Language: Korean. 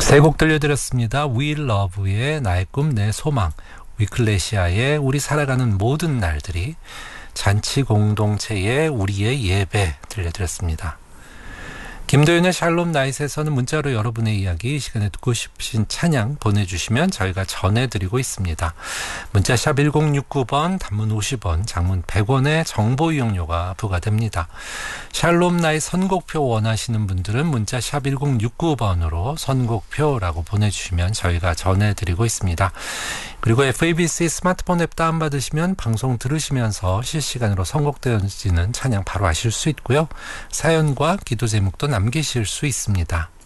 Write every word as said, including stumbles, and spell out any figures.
세 곡 들려드렸습니다. We Love의 나의 꿈 내 소망, 위클레시아의 우리 살아가는 모든 날들이, 잔치 공동체의 우리의 예배 들려드렸습니다. 김도윤의 샬롬 나잇에서는 문자로 여러분의 이야기, 이 시간에 듣고 싶으신 찬양 보내주시면 저희가 전해드리고 있습니다. 문자 샵 일공육구 번, 단문 오십 원, 장문 백 원의 정보 이용료가 부과됩니다. 샬롬 나잇 선곡표 원하시는 분들은 문자 샵 일공육구 번으로 선곡표라고 보내주시면 저희가 전해드리고 있습니다. 그리고 에프에이비씨 스마트폰 앱 다운받으시면 방송 들으시면서 실시간으로 선곡되어지는 찬양 바로 아실 수 있고요. 사연과 기도 제목도 남기실 수 있습니다.